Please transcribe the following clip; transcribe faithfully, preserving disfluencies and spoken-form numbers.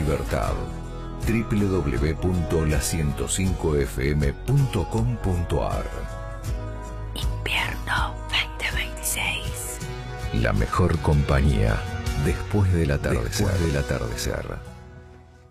libertad. doble u doble u doble u punto la ciento cinco f m punto com punto a r. Invierno veinte veintiséis. La mejor compañía después del atardecer. Después del atardecer.